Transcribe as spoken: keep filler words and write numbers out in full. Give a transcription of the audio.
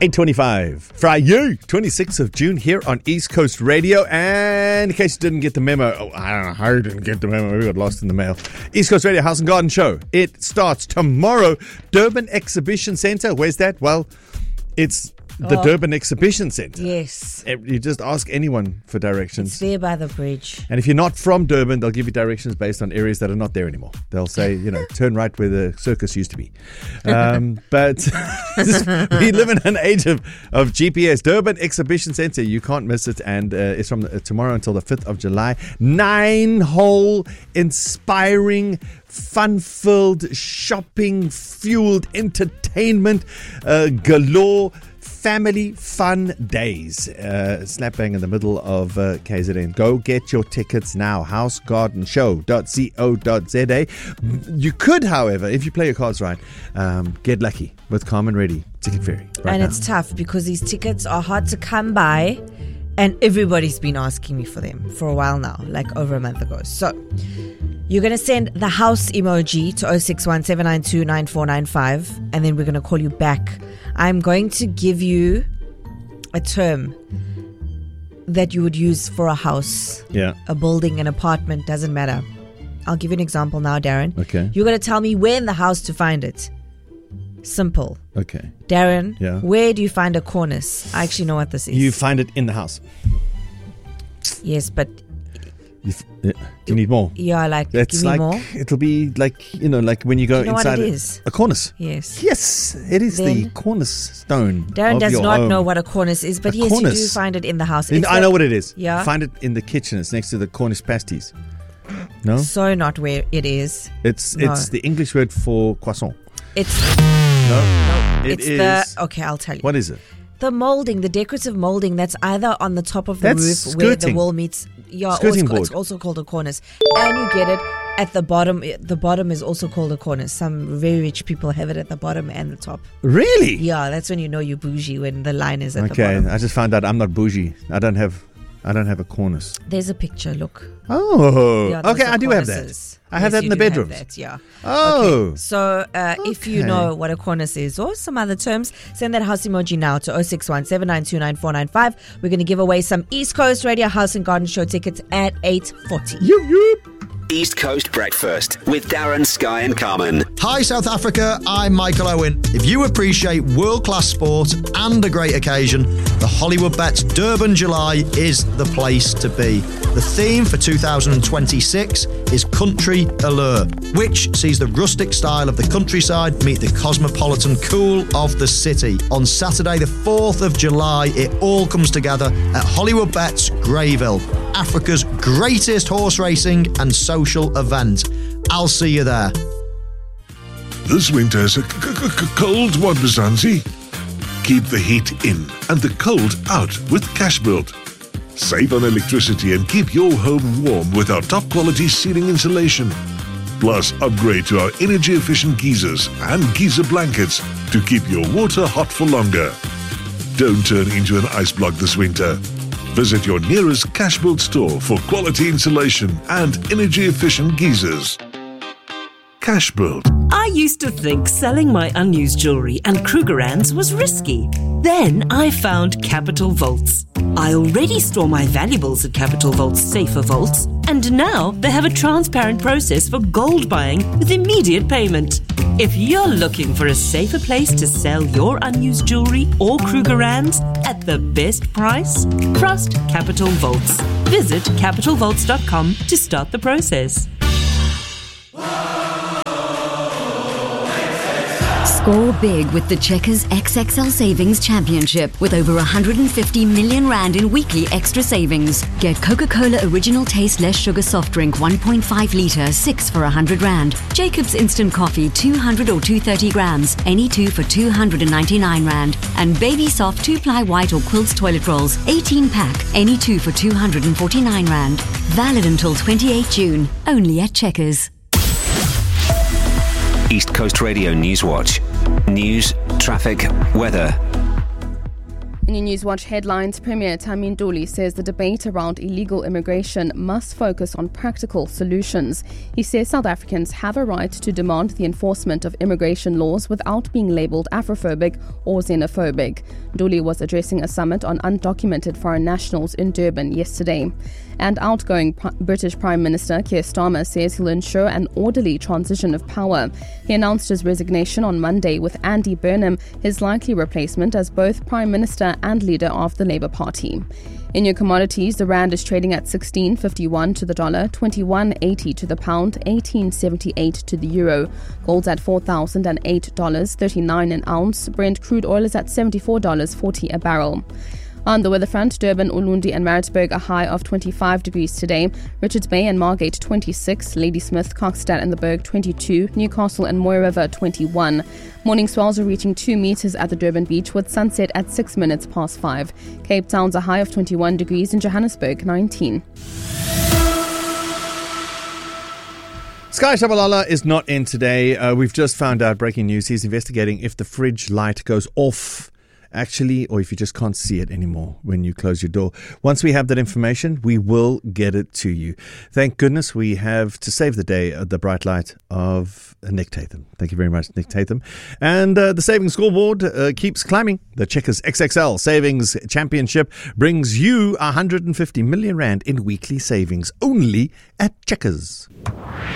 eight twenty-five, Friday, twenty-sixth of June here on East Coast Radio. And in case you didn't get the memo, oh, I don't know how you didn't get the memo, we got lost in the mail. East Coast Radio House and Garden Show. It starts tomorrow. Durban Exhibition Centre. Where's that? Well, it's the oh. Durban Exhibition Centre. Yes. You just ask anyone for directions. It's there by the bridge. And if you're not from Durban, they'll give you directions based on areas that are not there anymore. They'll say, you know, turn right where the circus used to be. Um, but we live in an age of, of G P S. Durban Exhibition Centre, you can't miss it. And uh, it's from the, uh, tomorrow until the fifth of July. Nine-hole, inspiring, fun-filled, shopping-fueled entertainment uh, galore. Family fun days. Uh, slap bang in the middle of uh, K Z N. Go get your tickets now. house garden show dot co dot za. You could, however, if you play your cards right, um, get lucky with Carmen Reddy Ticket Ferry. Right and now. It's tough because these tickets are hard to come by, and everybody's been asking me for them for a while now, like over a month ago. So you're going to send the house emoji to oh six one, seven nine two, nine four nine five, and then we're going to call you back. I'm going to give you a term that you would use for a house, yeah, a building, an apartment, doesn't matter. I'll give you an example now, Darren. Okay. You're going to tell me where in the house to find it. Simple. Okay. Darren, yeah. Where do you find a cornice? I actually know what this is. You find it in the house. Yes, but... You, f- do you need more? Yeah, like, it's give me like, more. It'll be like, you know, like when you go you know inside what it a, is? a cornice. Yes. Yes, it is Then the cornerstone. Darren of does your not home. know what a cornice is, but a yes, cornice. you do find it in the house. In, I know what it is. Yeah. Find it in the kitchen. It's next to the Cornish pasties. No? So not where it is. It's no. it's the English word for croissant. It's no. no. It it's is, the okay. I'll tell you. What is it? The molding, the decorative molding that's either on the top of the that's roof skirting. where the wall meets. Yeah, skirting it's, board. It's also called a cornice, and you get it at the bottom. The bottom is also called a cornice. Some very rich people have it at the bottom and the top. Really? Yeah, that's when you know you're bougie, when the line is at okay, the bottom. I just found out I'm not bougie. I don't have, I don't have a cornice. There's a picture. Look. Oh, yeah, okay. I do have that. I have yes, that in the bedroom. Yeah. Oh. Okay. So uh, okay. if you know what a cornice is or some other terms, send that house emoji now to oh six one, seven nine two, nine four nine five. We're going to give away some East Coast Radio House and Garden Show tickets at eight forty. Yoop, yoop. East Coast Breakfast with Darren, Sky and Carmen. Hi South Africa, I'm Michael Owen. If you appreciate world-class sport and a great occasion, the Hollywood Bets Durban July is the place to be. The theme for two thousand twenty-six is Country Allure, which sees the rustic style of the countryside meet the cosmopolitan cool of the city. On Saturday the fourth of July, it all comes together at Hollywood Bets Greyville, Africa's greatest horse racing and social event. I'll see you there. This winter's a c- c- c- cold one, Mzansi. Keep the heat in and the cold out with Cashbuild. Save on electricity and keep your home warm with our top quality ceiling insulation. Plus, upgrade to our energy efficient geysers and geyser blankets to keep your water hot for longer. Don't turn into an ice block this winter. Visit your nearest Cashbuild store for quality insulation and energy efficient geysers. Cashbuild. I used to think selling my unused jewellery and Krugerrands was risky. Then I found Capital Vaults. I already store my valuables at Capital Vault's safer vaults, and now they have a transparent process for gold buying with immediate payment. If you're looking for a safer place to sell your unused jewellery or Krugerrands at the best price, trust Capital Vaults. Visit capital vaults dot com to start the process. Score big with the Checkers X X L Savings Championship with over one hundred fifty million rand in weekly extra savings. Get Coca-Cola Original Taste Less Sugar Soft Drink one point five litre, six for one hundred rand. Jacob's Instant Coffee two hundred or two hundred thirty grams, any two for two hundred ninety-nine rand. And Baby Soft two ply white or quilts toilet rolls, eighteen pack, any two for two hundred forty-nine rand. Valid until twenty-eighth of June, only at Checkers. East Coast Radio News Watch. News, traffic, weather. In your Newswatch headlines, Premier Tammy Ntuli says the debate around illegal immigration must focus on practical solutions. He says South Africans have a right to demand the enforcement of immigration laws without being labelled Afrophobic or xenophobic. Ntuli was addressing a summit on undocumented foreign nationals in Durban yesterday. And outgoing P- British Prime Minister Keir Starmer says he'll ensure an orderly transition of power. He announced his resignation on Monday, with Andy Burnham his likely replacement as both Prime Minister and leader of the Labour Party. In your commodities, the rand is trading at sixteen fifty-one to the dollar, twenty-one eighty to the pound, eighteen seventy-eight to the euro. Gold's at four thousand eight dollars thirty-nine an ounce. Brent crude oil is at seventy-four dollars forty a barrel. On the weather front, Durban, Ulundi and Maritzburg a high of twenty-five degrees today. Richards Bay and Margate twenty-six, Ladysmith, Kokstad and the Berg twenty-two, Newcastle and Moy River twenty-one. Morning swells are reaching two metres at the Durban beach with sunset at six minutes past five. Cape Town's a high of twenty-one degrees and Johannesburg nineteen. Sky Shabalala is not in today. Uh, we've just found out, breaking news, he's investigating if the fridge light goes off actually, or if you just can't see it anymore when you close your door. Once we have that information, we will get it to you. Thank goodness we have, to save the day, uh, the bright light of uh, Nick Tatham. Thank you very much, Nick Tatham. And uh, the Savings Scoreboard uh, keeps climbing. The Checkers X X L Savings Championship brings you one hundred fifty million rand in weekly savings only at Checkers.